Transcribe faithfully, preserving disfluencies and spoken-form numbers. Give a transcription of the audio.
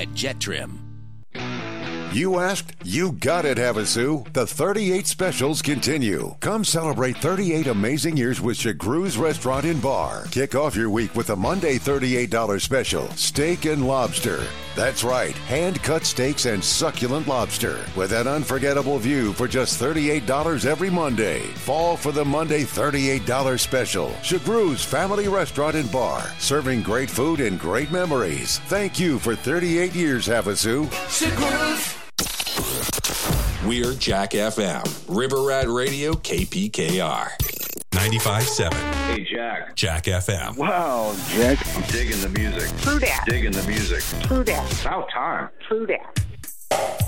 at Jet Trim. You asked, you got it, Havasu. The thirty-eight specials continue. Come celebrate thirty-eight amazing years with Chagru's Restaurant and Bar. Kick off your week with a Monday thirty-eight dollars special, steak and lobster. That's right, hand-cut steaks and succulent lobster with an unforgettable view for just thirty-eight dollars every Monday. Fall for the Monday thirty-eight dollars special. Chagru's Family Restaurant and Bar, serving great food and great memories. Thank you for thirty-eight years, Havasu. Chagru's. We're Jack F M, River Rat Radio, K P K R. ninety-five point seven. Hey, Jack. Jack F M. Wow, Jack. I'm digging the music. True that. Digging the music. True that. About time. True that.